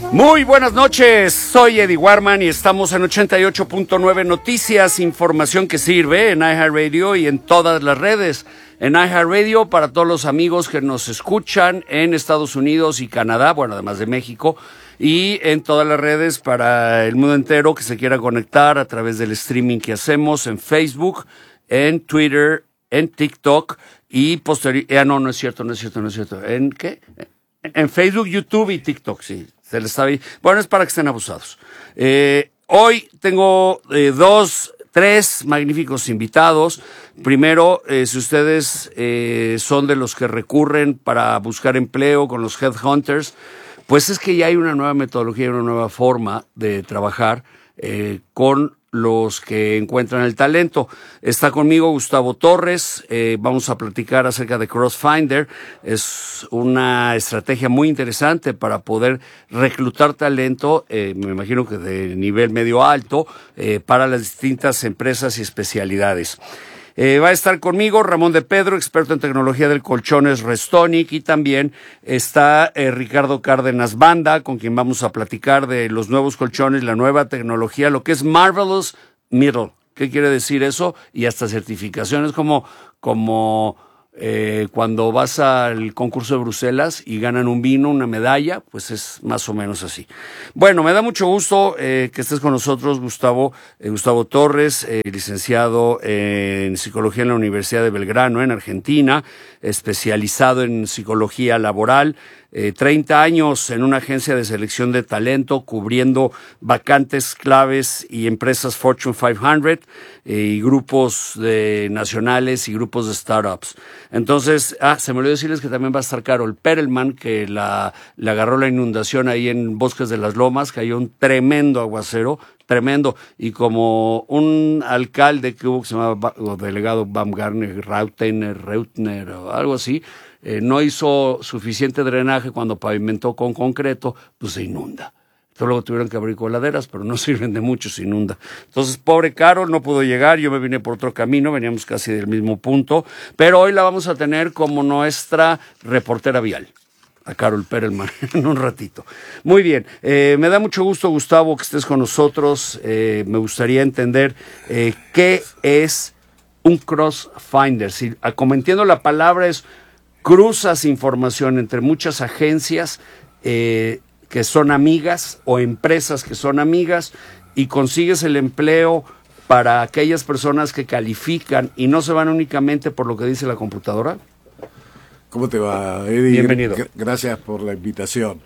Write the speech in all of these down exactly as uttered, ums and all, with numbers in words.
Muy buenas noches, soy Eddie Warman y estamos en ochenta y ocho punto nueve Noticias, información que sirve en iHeartRadio y en todas las redes. En iHeartRadio para todos los amigos que nos escuchan en Estados Unidos y Canadá, bueno, además de México, y en todas las redes para el mundo entero que se quiera conectar a través del streaming que hacemos en Facebook, en Twitter, en TikTok y posterior... Ah, no, no es cierto, no es cierto, no es cierto. ¿En qué? En Facebook, YouTube y TikTok, sí. Se les sabe. Bueno, es para que estén abusados. Eh, hoy tengo eh, dos, tres magníficos invitados. Primero, eh, si ustedes eh, son de los que recurren para buscar empleo con los headhunters, pues es que ya hay una nueva metodología, una nueva forma de trabajar eh, con los que encuentran el talento. Está conmigo Gustavo Torres, eh, vamos a platicar acerca de CrossFinder. Es una estrategia muy interesante para poder reclutar talento, eh, me imagino que de nivel medio alto, eh, para las distintas empresas y especialidades. Eh, va a estar conmigo Ramón de Pedro, experto en tecnología del colchones Restonic, y también está eh, Ricardo Cárdenas Banda, con quien vamos a platicar de los nuevos colchones, la nueva tecnología, lo que es Marvelous Middle. ¿Qué quiere decir eso? Y hasta certificaciones como, como eh, cuando vas al concurso de Bruselas y ganan un vino, una medalla, pues es más o menos así. Bueno, me da mucho gusto eh, que estés con nosotros, Gustavo, eh, Gustavo Torres, eh, licenciado en psicología en la Universidad de Belgrano, en Argentina, especializado en psicología laboral, eh, treinta años en una agencia de selección de talento, cubriendo vacantes claves y empresas Fortune quinientos eh, y grupos de nacionales y grupos de startups. Entonces, ah, se me olvidó decirles que también va a estar Carol Perelman, que la, le agarró la inundación ahí en Bosques de las Lomas, cayó un tremendo aguacero, tremendo, y como un alcalde que hubo que se llamaba, o delegado Baumgartner, Rautener, Reutner o algo así, eh, no hizo suficiente drenaje cuando pavimentó con concreto, pues se inunda. Entonces luego tuvieron que abrir coladeras, pero no sirven de mucho, se inunda. Entonces, pobre Carol, no pudo llegar, yo me vine por otro camino, veníamos casi del mismo punto, pero hoy la vamos a tener como nuestra reportera vial, a Carol Perelman, en un ratito. Muy bien, eh, me da mucho gusto, Gustavo, que estés con nosotros. Eh, me gustaría entender eh, qué es un CrossFinder. Si, como entiendo la palabra, es cruzas información entre muchas agencias eh, que son amigas o empresas que son amigas y consigues el empleo para aquellas personas que califican y no se van únicamente por lo que dice la computadora. ¿Cómo te va, Eddie? Bienvenido. Gracias por la invitación.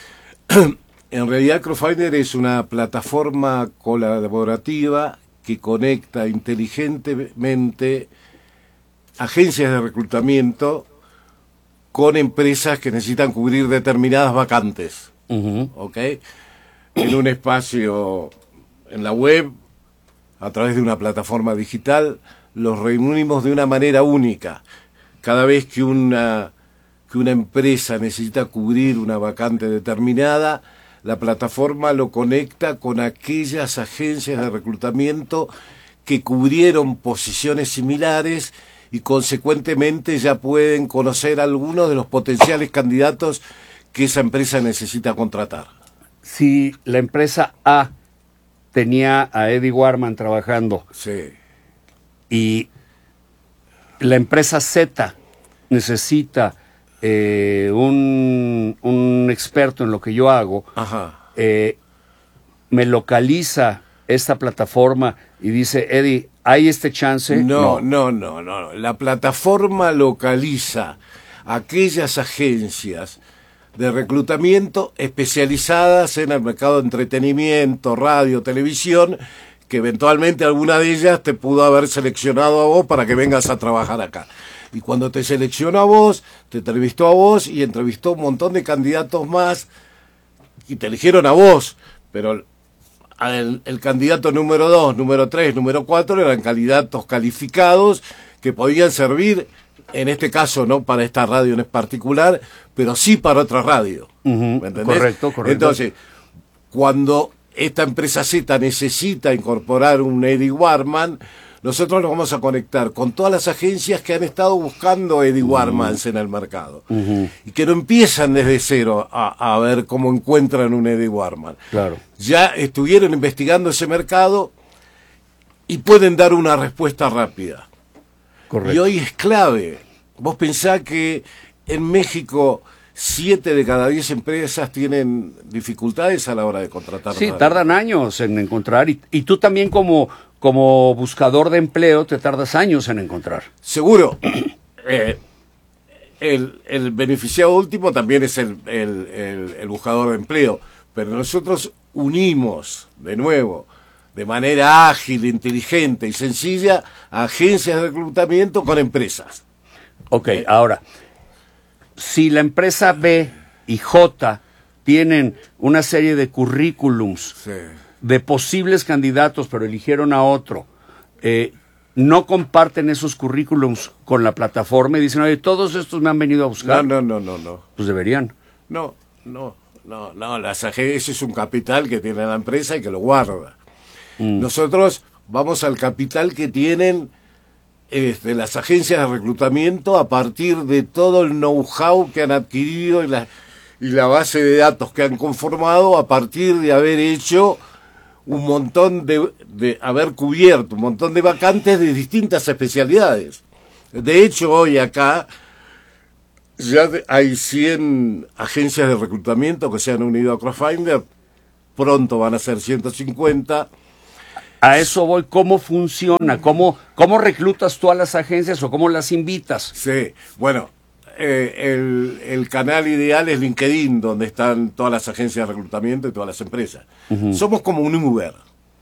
En realidad, CrossFinder es una plataforma colaborativa que conecta inteligentemente agencias de reclutamiento con empresas que necesitan cubrir determinadas vacantes. Uh-huh. ¿Ok? En un espacio en la web, a través de una plataforma digital, los reunimos de una manera única. Cada vez que una, que una empresa necesita cubrir una vacante determinada, la plataforma lo conecta con aquellas agencias de reclutamiento que cubrieron posiciones similares y consecuentemente ya pueden conocer algunos de los potenciales candidatos que esa empresa necesita contratar. Si la empresa A tenía a Eddie Warman trabajando, sí, y la empresa Z necesita eh, un, un experto en lo que yo hago, ajá, eh, me localiza esta plataforma y dice, Eddie, ¿hay este chance? No, no, no, no, no. La plataforma localiza aquellas agencias de reclutamiento especializadas en el mercado de entretenimiento, radio, televisión, que eventualmente alguna de ellas te pudo haber seleccionado a vos para que vengas a trabajar acá. Y cuando te seleccionó a vos, te entrevistó a vos y entrevistó un montón de candidatos más y te eligieron a vos, pero el, el candidato número dos, número tres, número cuatro eran candidatos calificados que podían servir, en este caso no para esta radio en particular, pero sí para otra radio. Uh-huh. ¿Me entendés? Correcto, correcto. Entonces, cuando esta empresa Z necesita incorporar un Eddie Warman, nosotros nos vamos a conectar con todas las agencias que han estado buscando Eddie Warmans uh-huh. en el mercado. Uh-huh. Y que no empiezan desde cero a, a ver cómo encuentran un Eddie Warman. Claro. Ya estuvieron investigando ese mercado y pueden dar una respuesta rápida. Correcto. Y hoy es clave. Vos pensás que en México siete de cada diez empresas tienen dificultades a la hora de contratar. Sí, tardan años en encontrar. Y, y tú también como, como buscador de empleo te tardas años en encontrar. Seguro. eh, el, el beneficiado último también es el, el, el, el buscador de empleo. Pero nosotros unimos, de nuevo, de manera ágil, inteligente y sencilla, a agencias de reclutamiento con empresas. Ok, ahora, si la empresa B y J tienen una serie de currículums sí. de posibles candidatos, pero eligieron a otro, eh, no comparten esos currículums con la plataforma y dicen, oye, todos estos me han venido a buscar. No, no, no, no. no. Pues deberían. No, no, no, no. Las agencias es un capital que tiene la empresa y que lo guarda. Mm. Nosotros vamos al capital que tienen este, las agencias de reclutamiento a partir de todo el know-how que han adquirido y la, y la base de datos que han conformado a partir de haber hecho un montón de, de haber cubierto un montón de vacantes de distintas especialidades. De hecho, hoy acá ya hay cien agencias de reclutamiento que se han unido a CrossFinder, pronto van a ser ciento cincuenta. A eso voy, ¿cómo funciona? ¿Cómo, cómo reclutas tú a las agencias o cómo las invitas? Sí, bueno, eh, el, el canal ideal es LinkedIn, donde están todas las agencias de reclutamiento y todas las empresas. Uh-huh. Somos como un Uber.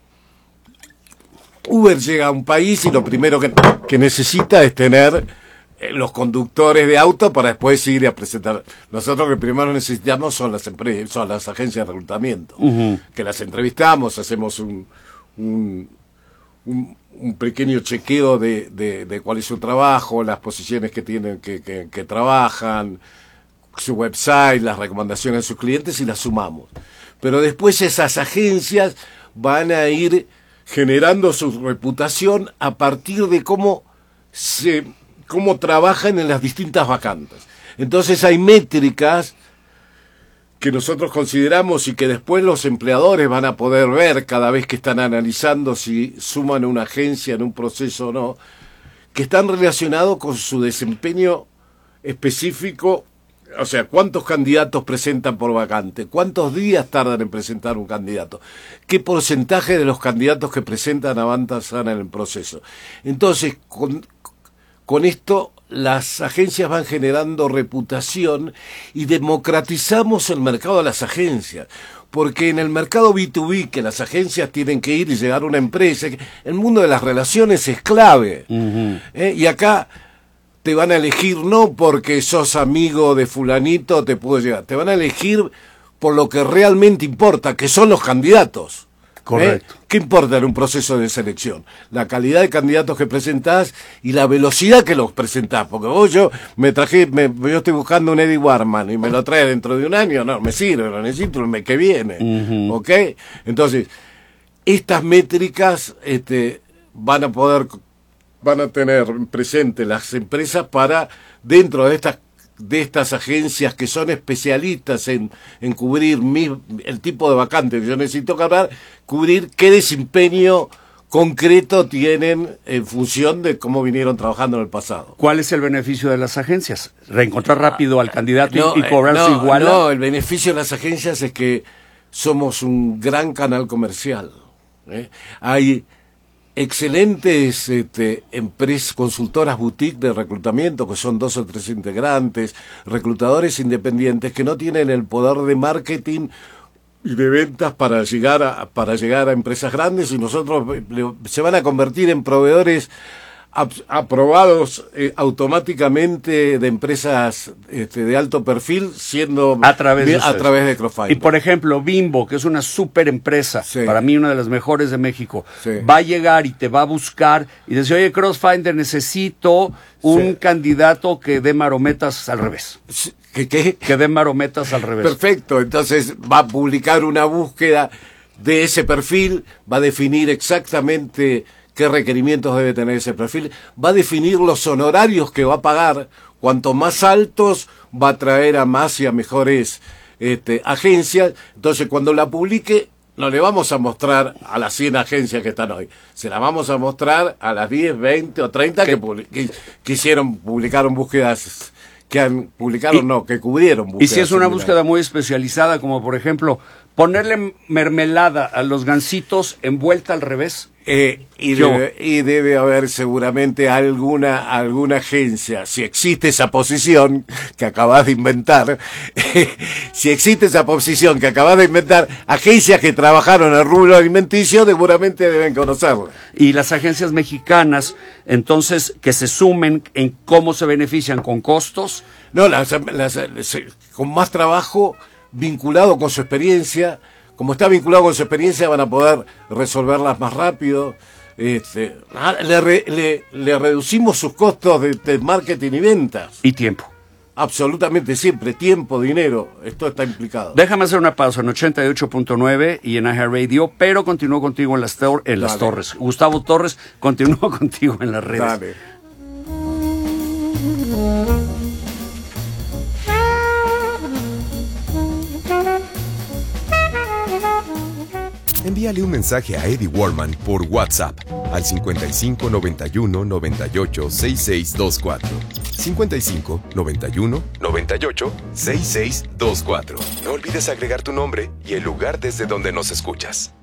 Uber llega a un país y lo primero que, que necesita es tener eh, los conductores de auto para después ir a presentar. Nosotros lo que primero necesitamos son las empresas, son las agencias de reclutamiento, uh-huh. que las entrevistamos, hacemos un Un, un, un pequeño chequeo de, de, de cuál es su trabajo, las posiciones que tienen, que, que, que trabajan, su website, las recomendaciones de sus clientes y las sumamos. Pero después esas agencias van a ir generando su reputación a partir de cómo se, cómo trabajan en las distintas vacantes. Entonces hay métricas que nosotros consideramos y que después los empleadores van a poder ver cada vez que están analizando si suman a una agencia en un proceso o no, que están relacionados con su desempeño específico, o sea, cuántos candidatos presentan por vacante, cuántos días tardan en presentar un candidato, qué porcentaje de los candidatos que presentan avanzan en el proceso. Entonces, con, con esto las agencias van generando reputación y democratizamos el mercado de las agencias. Porque en el mercado B dos B, que las agencias tienen que ir y llegar a una empresa, el mundo de las relaciones es clave. Uh-huh. ¿Eh? Y acá te van a elegir no porque sos amigo de fulanito, te puedo llegar. Te van a elegir por lo que realmente importa, que son los candidatos. Correcto. ¿Eh? ¿Qué importa en un proceso de selección? La calidad de candidatos que presentás y la velocidad que los presentás. Porque vos, yo me traje, me, yo estoy buscando un Eddie Warman y me lo trae dentro de un año, no, me sirve, lo necesito el mes que viene. Uh-huh. ¿Ok? Entonces, estas métricas este, van a poder, van a tener presente las empresas para, dentro de estas de estas agencias que son especialistas en, en cubrir mi, el tipo de vacante que yo necesito cubrir, cubrir qué desempeño concreto tienen en función de cómo vinieron trabajando en el pasado. ¿Cuál es el beneficio de las agencias? ¿Reencontrar rápido al candidato no, y, y cobrar no, su igual? No, el beneficio de las agencias es que somos un gran canal comercial. ¿eh? Hay excelentes este, empresas, consultoras boutique de reclutamiento, que son dos o tres integrantes, reclutadores independientes que no tienen el poder de marketing y de ventas para llegar a, para llegar a empresas grandes, y nosotros le, se van a convertir en proveedores ap, aprobados eh, automáticamente de empresas este, de alto perfil, siendo a través de, a través de CrossFinder. Y por ejemplo, Bimbo, que es una super empresa, sí. para mí una de las mejores de México, sí. va a llegar y te va a buscar y dice, oye, CrossFinder, necesito un sí. candidato que dé marometas al revés. ¿Qué, qué? Que dé marometas al revés. Perfecto, entonces va a publicar una búsqueda de ese perfil, va a definir exactamente qué requerimientos debe tener ese perfil, va a definir los honorarios que va a pagar. Cuanto más altos va a traer a más y a mejores este, agencias. Entonces, cuando la publique, no le vamos a mostrar a las cien agencias que están hoy. Se la vamos a mostrar a las diez, veinte o treinta que, que, que hicieron, publicaron búsquedas, que han, publicaron, y, no, que cubrieron búsquedas. Y si es una similares. Búsqueda muy especializada, como por ejemplo, ponerle mermelada a los gansitos envuelta al revés. Eh, y, debe, y debe haber seguramente alguna alguna agencia, si existe esa posición que acabas de inventar, eh, si existe esa posición que acabas de inventar, agencias que trabajaron en el rubro alimenticio seguramente deben conocerla. Y las agencias mexicanas, entonces, que se sumen en cómo se benefician con costos. No, las, las, las, con más trabajo vinculado con su experiencia. Como está vinculado con su experiencia, van a poder resolverlas más rápido. Este, le, re, le, le reducimos sus costos de, de marketing y ventas. Y tiempo. Absolutamente siempre, tiempo, dinero, esto está implicado. Déjame hacer una pausa en ochenta y ocho punto nueve y en iHeartRadio, pero continúo contigo en las, tor en las torres. Gustavo Torres, continúo contigo en las redes. Dale. Envíale un mensaje a Eddie Warman por WhatsApp al cincuenta y cinco, noventa y uno, noventa y ocho, sesenta y seis veinticuatro. cincuenta y cinco, noventa y uno, noventa y ocho, sesenta y seis veinticuatro. No olvides agregar tu nombre y el lugar desde donde nos escuchas.